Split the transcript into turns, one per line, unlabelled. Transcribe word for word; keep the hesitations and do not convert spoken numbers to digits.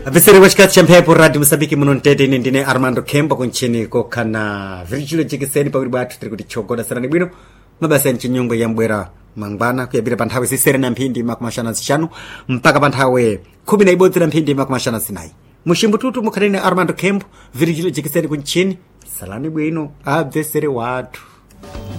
Viseri wachikati champepo radio Msambiki muno ntete ine ndine Armando Kemba kunchini kokana Virgilio Jikiseni pawiri batu tiri kuti chogoda sarani bwino mabasa ya nchinyongo ya mbwera mangwana kuyabira panthawe sisere na mphindi makumashana zishanu mpaka panthawe kumi na ibodzi na mphindi makumashana zinayi mushimbututu mukhanene Armando Kemba Virgilio Jikiseni kunchini salani bwino abvesere watu.